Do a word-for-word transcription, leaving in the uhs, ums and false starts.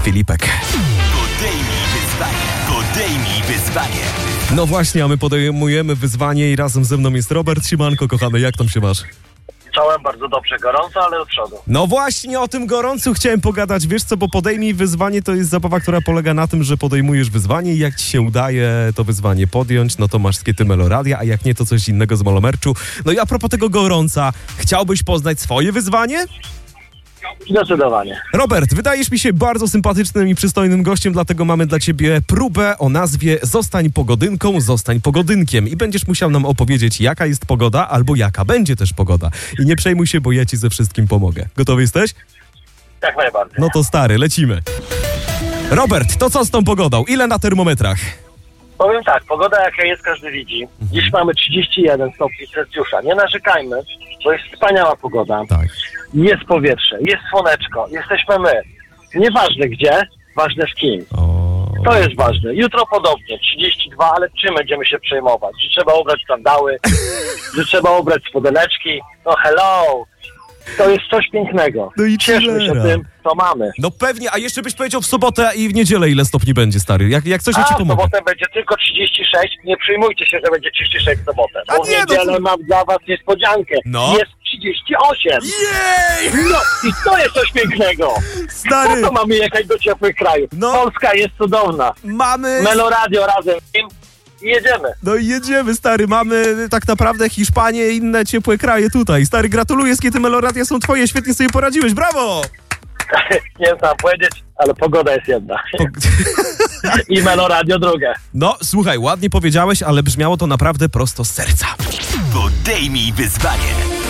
Filipek. Podejmij wyzwanie. Podejmij wyzwanie. No właśnie, a my podejmujemy wyzwanie i razem ze mną jest Robert. Siemanko, kochany, jak tam się masz? Czołem bardzo dobrze, gorąco, ale do przodu. No właśnie o tym gorącu chciałem pogadać. Wiesz co, bo podejmij wyzwanie to jest zabawa, która polega na tym, że podejmujesz wyzwanie i jak ci się udaje to wyzwanie podjąć, no to masz skiety Meloradia, a jak nie, to coś innego z Molomerczu. No i a propos tego gorąca, chciałbyś poznać swoje wyzwanie? Zdecydowanie. Robert, wydajesz mi się bardzo sympatycznym i przystojnym gościem, dlatego mamy dla ciebie próbę o nazwie Zostań pogodynką, zostań pogodynkiem i będziesz musiał nam opowiedzieć, jaka jest pogoda albo jaka będzie też pogoda. I nie przejmuj się, bo ja ci ze wszystkim pomogę. Gotowy jesteś? Jak najbardziej. No to stary, lecimy. Robert, to co z tą pogodą? Ile na termometrach? Powiem tak, pogoda jaka jest, każdy widzi. Dziś mamy trzydzieści jeden stopni Celsjusza. Nie narzekajmy, bo jest wspaniała pogoda. Tak. Jest powietrze, jest słoneczko, jesteśmy my. Nieważne gdzie, ważne z kim. O... To jest ważne. Jutro podobnie, trzydzieści dwa, ale czym będziemy się przejmować? Że trzeba ubrać sandały, że trzeba ubrać spodeneczki. No hello! To jest coś pięknego. No i cieszmy się cholera. tym, co mamy. No pewnie, a jeszcze byś powiedział w sobotę i w niedzielę ile stopni będzie, stary. Jak, jak coś ja A ci w pomogę. sobotę będzie tylko trzydzieści sześć. Nie przejmujcie się, że będzie trzydzieści sześć w sobotę. A Bo w nie, no niedzielę to- mam dla was niespodziankę. No. Jest trzydzieści osiem. Jej! No i to jest coś pięknego. Stary, Po to mamy jechać do ciepłych krajów. No. Polska jest cudowna. mamy... Meloradio razem z nim i jedziemy. No i jedziemy, stary, mamy tak naprawdę Hiszpanię i inne ciepłe kraje tutaj. Stary, gratuluję, skiety Meloradia są twoje, świetnie sobie poradziłeś, brawo! Nie wiem co mam powiedzieć, ale pogoda jest jedna. I Meloradio drugie. No, słuchaj, ładnie powiedziałeś, ale brzmiało to naprawdę prosto z serca. Podejmij wyzwanie.